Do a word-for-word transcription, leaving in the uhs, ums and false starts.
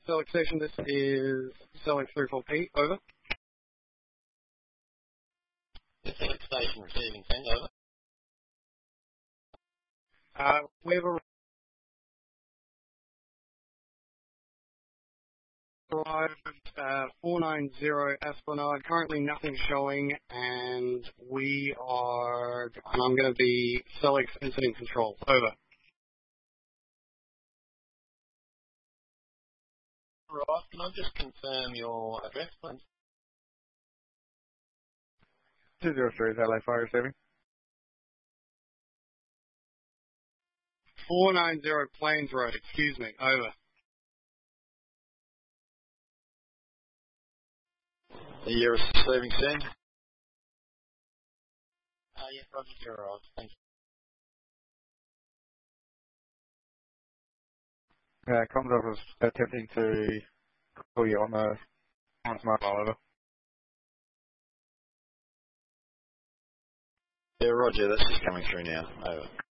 Select station, this is Select three four P, over. Select station, receiving send, over. Uh, we have arrived uh, four nine zero Esplanade, currently nothing showing, and we are, and I'm going to be Select incident control, over. Right, can I just confirm your address, please? two zero three is L A Fire receiving. four nine zero Plains Road, excuse me, over. Are you receiving send? Uh, yes, Roger, you're right. Thank you. Uh, Commodore was attempting to call you on the on his mobile, over. Yeah, Roger, that's just coming through now. Over.